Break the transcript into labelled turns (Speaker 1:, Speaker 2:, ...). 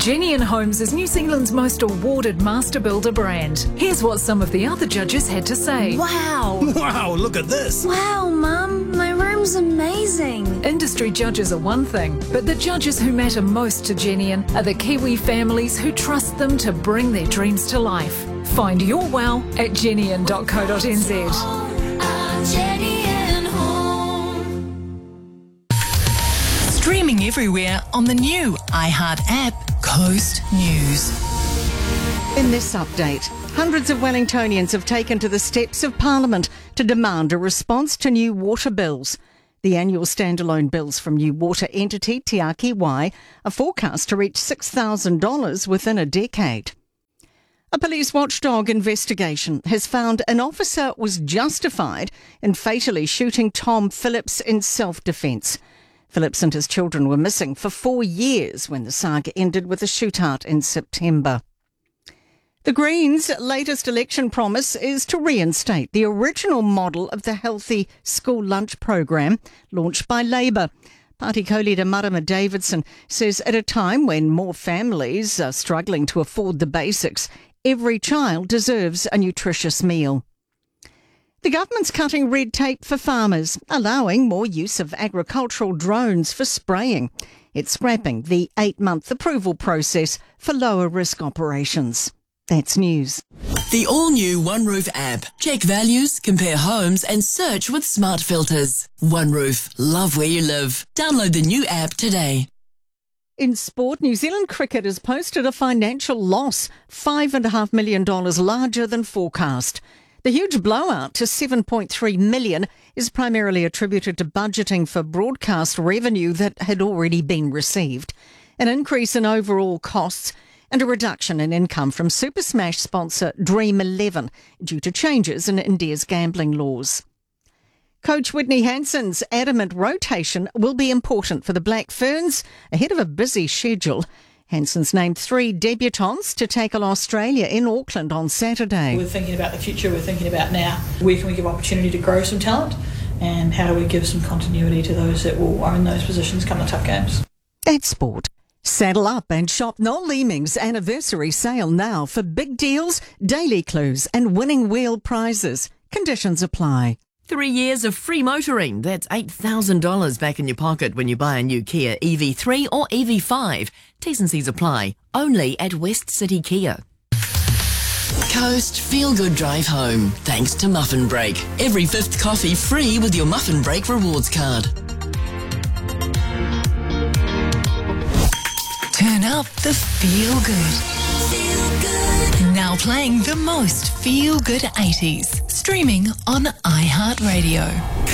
Speaker 1: Jenny and Homes is New Zealand's most awarded master builder brand. Here's what some of the other judges had to say.
Speaker 2: Wow!
Speaker 3: Wow, look at this!
Speaker 2: Wow, Mum, my room's amazing.
Speaker 1: Industry judges are one thing, but the judges who matter most to Jenny are the Kiwi families who trust them to bring their dreams to life. Find your wow at jennyan.co.nz.
Speaker 4: Streaming everywhere on the new iHeart app, Coast News.
Speaker 5: In this update, hundreds of Wellingtonians have taken to the steps of Parliament to demand a response to new water bills. The annual standalone bills from new water entity Te Ake Wai are forecast to reach $6,000 within a decade. A police watchdog investigation has found an officer was justified in fatally shooting Tom Phillips in self-defence. Phillips and his children were missing for 4 years when the saga ended with a shootout in September. The Greens' latest election promise is to reinstate the original model of the healthy school lunch program launched by Labour. Party co-leader Marama Davidson says at a time when more families are struggling to afford the basics, every child deserves a nutritious meal. The government's cutting red tape for farmers, allowing more use of agricultural drones for spraying. It's scrapping the 8-month approval process for lower risk operations. That's news.
Speaker 6: The all-new OneRoof app. Check values, compare homes and search with smart filters. OneRoof. Love where you live. Download the new app today.
Speaker 5: In sport, New Zealand cricket has posted a financial loss, $5.5 million larger than forecast. The huge blowout to $7.3 million is primarily attributed to budgeting for broadcast revenue that had already been received, an increase in overall costs and a reduction in income from Super Smash sponsor Dream 11 due to changes in India's gambling laws. Coach Whitney Hansen's adamant rotation will be important for the Black Ferns ahead of a busy schedule. Hansen's named 3 debutants to tackle Australia in Auckland on Saturday.
Speaker 7: We're thinking about the future, we're thinking about now. Where can we give opportunity to grow some talent and how do we give some continuity to those that will own those positions come the tough games?
Speaker 5: That's sport. Saddle up and shop Noel Leeming's anniversary sale now for big deals, daily clues and winning wheel prizes. Conditions apply.
Speaker 6: 3 years of free motoring. That's $8,000 back in your pocket when you buy a new Kia EV3 or EV5. T's and C's apply. Only at West City Kia. Coast Feel Good Drive Home. Thanks to Muffin Break. Every 5th coffee free with your Muffin Break rewards card.
Speaker 4: Turn up the Feel Good. Now playing the most Feel Good 80s. Streaming on iHeartRadio.